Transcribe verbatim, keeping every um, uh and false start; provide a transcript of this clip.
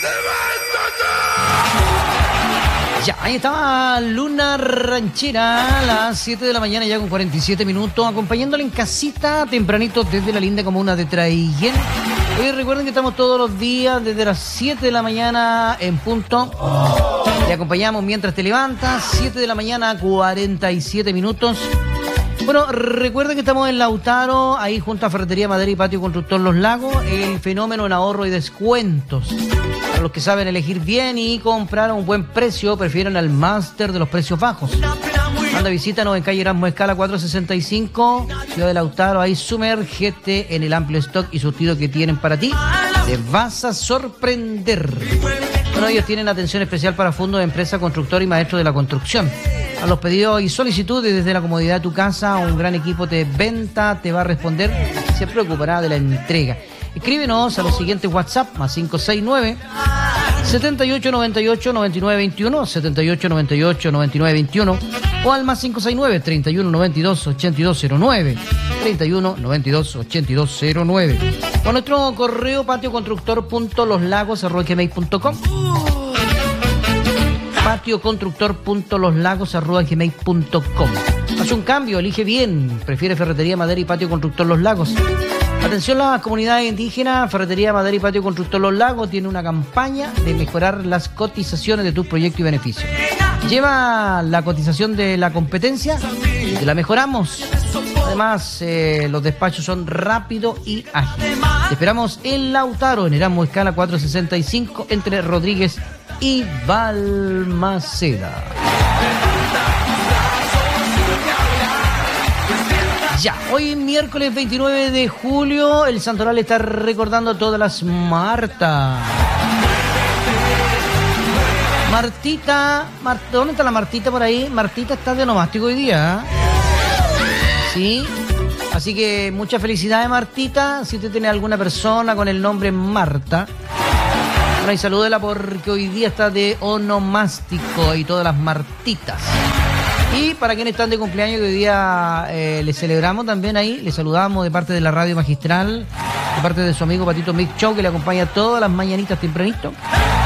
Ya, ahí estaba Luna Ranchera a las siete de la mañana, ya con cuarenta y siete minutos, acompañándole en casita tempranito desde la linda comuna de Traiguén. Hoy recuerden que estamos todos los días desde las siete de la mañana en punto. Te acompañamos mientras te levantas, siete de la mañana, cuarenta y siete minutos. Bueno, recuerden que estamos en Lautaro, ahí junto a Ferretería Madera y Patio Constructor Los Lagos, el fenómeno en ahorro y descuentos. Para los que saben elegir bien y comprar a un buen precio, prefieren al máster de los precios bajos. Anda, visítanos en calle Erasmo Escala cuatrocientos sesenta y cinco, Ciudad de Lautaro, ahí sumérgete en el amplio stock y surtido que tienen para ti. Te vas a sorprender. Bueno, ellos tienen atención especial para fondos de empresa, constructor y maestros de la construcción. A los pedidos y solicitudes desde la comodidad de tu casa, un gran equipo de venta te va a responder y se preocupará de la entrega. Escríbenos a los siguientes WhatsApp, más cinco seis nueve, setenta y ocho noventa y ocho, noventa y nueve veintiuno, setenta y ocho noventa y ocho, noventa y nueve veintiuno, o al más cinco seis nueve, treinta y uno noventa y dos, ochenta y dos cero nueve, treinta y uno noventa y dos, ochenta y dos cero nueve. Con nuestro correo patioconstructor.loslagos arroba gmail punto com. patioconstructor.loslagos arroba gmail punto com. Haz un cambio, elige bien. Prefiere Ferretería Madera y Patio Constructor Los Lagos. Atención a las comunidades indígenas, Ferretería Madera y Patio Constructor Los Lagos tiene una campaña de mejorar las cotizaciones de tu proyecto y beneficio. Lleva la cotización de la competencia y te la mejoramos. Además, eh, los despachos son rápidos y ágiles. Te esperamos en Lautaro, en Erasmo Escala cuatrocientos sesenta y cinco, entre Rodríguez y Balmaceda. Ya, hoy miércoles veintinueve de julio, el Santoral está recordando a todas las Martas. Martita, Mar, ¿dónde está la Martita por ahí? Martita está de onomástico hoy día, ¿eh? Sí, así que muchas felicidades, Martita. Si usted tiene alguna persona con el nombre Marta, bueno, y salúdela porque hoy día está de onomástico y todas las Martitas. Y para quienes están de cumpleaños, que hoy día eh, les celebramos también ahí, les saludamos de parte de la Radio Magistral, de parte de su amigo Patito Mix Show, que le acompaña todas las mañanitas tempranito.